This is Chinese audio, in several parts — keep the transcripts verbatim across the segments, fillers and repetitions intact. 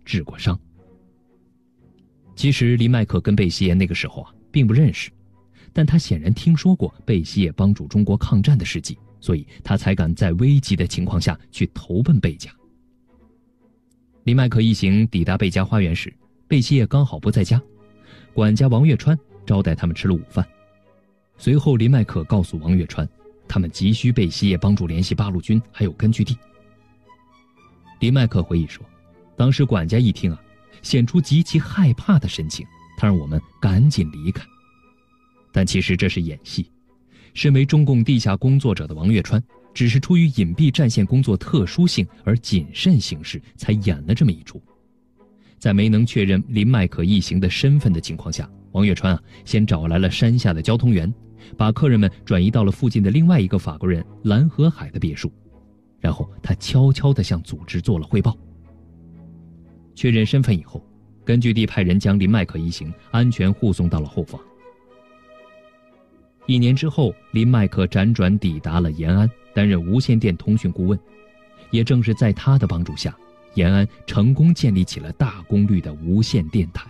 治过伤。其实林麦可跟贝希叶那个时候啊并不认识，但他显然听说过贝希叶帮助中国抗战的事迹，所以他才敢在危急的情况下去投奔贝家。林麦可一行抵达贝家花园时，贝希叶刚好不在家，管家王月川招待他们吃了午饭。随后林麦可告诉王月川，他们急需贝希叶帮助联系八路军还有根据地。林麦可回忆说，当时管家一听啊，显出极其害怕的神情，他让我们赶紧离开。但其实这是演戏，身为中共地下工作者的王月川只是出于隐蔽战线工作特殊性而谨慎行事，才演了这么一出。在没能确认林麦可一行的身份的情况下，王月川啊先找来了山下的交通员，把客人们转移到了附近的另外一个法国人蓝河海的别墅，然后他悄悄地向组织做了汇报。确认身份以后，根据地派人将林麦可一行安全护送到了后方。一年之后，林麦可辗转抵达了延安，担任无线电通讯顾问。也正是在他的帮助下，延安成功建立起了大功率的无线电台。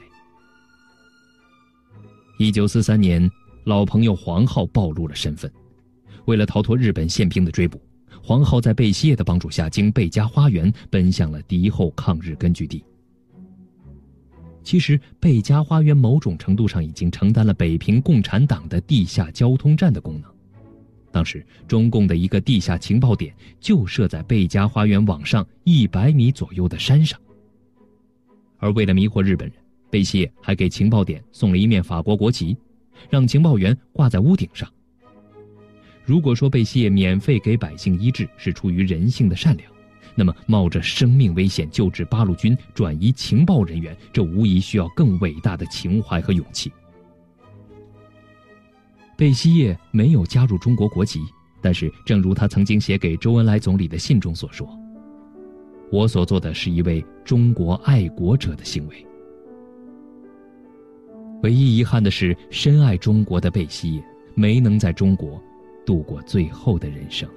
一九四三年，老朋友黄浩暴露了身份。为了逃脱日本宪兵的追捕，黄浩在贝希叶的帮助下，经贝家花园奔向了敌后抗日根据地。其实贝家花园某种程度上已经承担了北平共产党的地下交通站的功能。当时中共的一个地下情报点就设在贝家花园往上一百米左右的山上。而为了迷惑日本人，贝希叶还给情报点送了一面法国国旗，让情报员挂在屋顶上。如果说贝希叶免费给百姓医治是出于人性的善良，那么冒着生命危险救治八路军转移情报人员，这无疑需要更伟大的情怀和勇气。贝希叶没有加入中国国籍，但是正如他曾经写给周恩来总理的信中所说，我所做的是一位中国爱国者的行为。唯一遗憾的是，深爱中国的贝希叶没能在中国度过最后的人生。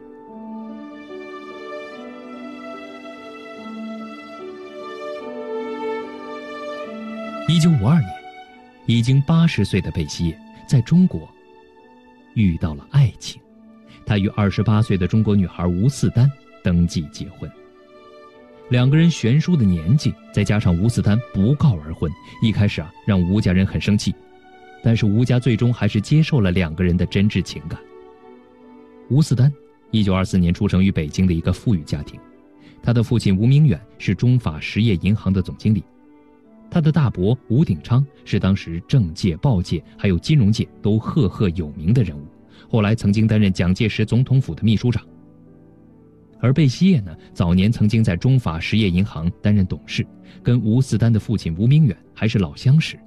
一九五二年，已经八十岁的贝希叶在中国遇到了爱情，他与二十八岁的中国女孩吴四丹登记结婚。两个人悬殊的年纪，再加上吴四丹不告而婚，一开始啊让吴家人很生气，但是吴家最终还是接受了两个人的真挚情感。吴四丹一九二四年出生于北京的一个富裕家庭，他的父亲吴明远是中法实业银行的总经理，他的大伯吴鼎昌是当时政界、报界还有金融界都赫赫有名的人物，后来曾经担任蒋介石总统府的秘书长。而贝希叶呢，早年曾经在中法实业银行担任董事，跟吴四丹的父亲吴明远还是老相识。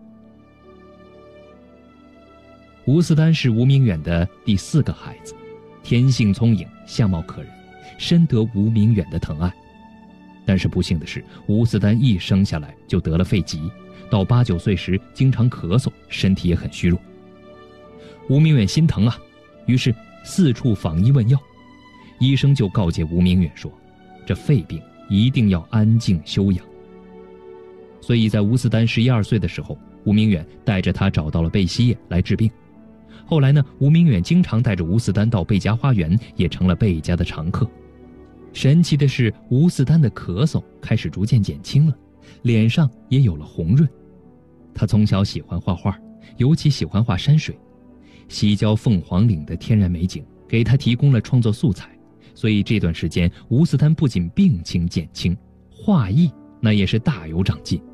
吴四丹是吴明远的第四个孩子，天性聪颖，相貌可人，深得吴明远的疼爱。但是不幸的是，吴四丹一生下来就得了肺疾，到八九岁时经常咳嗽，身体也很虚弱。吴明远心疼啊，于是四处访医问药，医生就告诫吴明远说，这肺病一定要安静休养。所以在吴四丹十一二岁的时候，吴明远带着他找到了贝希叶来治病。后来呢，吴明远经常带着吴四丹到贝家花园，也成了贝家的常客。神奇的是，吴四丹的咳嗽开始逐渐减轻了，脸上也有了红润。他从小喜欢画画，尤其喜欢画山水，西郊凤凰岭的天然美景给他提供了创作素材，所以这段时间吴四丹不仅病情减轻，画艺那也是大有长进。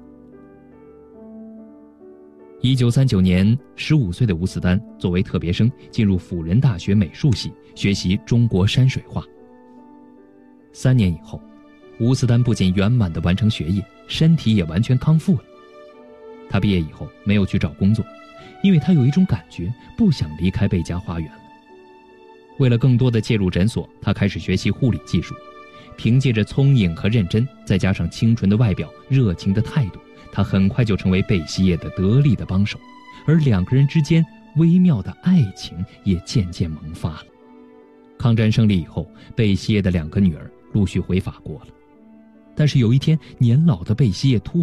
一九三九年，十五岁的吴四丹作为特别生进入辅仁大学美术系学习中国山水画。三年以后，吴四丹不仅圆满地完成学业，身体也完全康复了。他毕业以后没有去找工作，因为他有一种感觉，不想离开贝家花园了。为了更多的介入诊所，他开始学习护理技术。凭借着聪颖和认真，再加上清纯的外表、热情的态度，他很快就成为贝希叶的得力的帮手，而两个人之间微妙的爱情也渐渐萌发了。抗战胜利以后，贝希叶的两个女儿陆续回法国了。但是有一天，年老的贝希叶突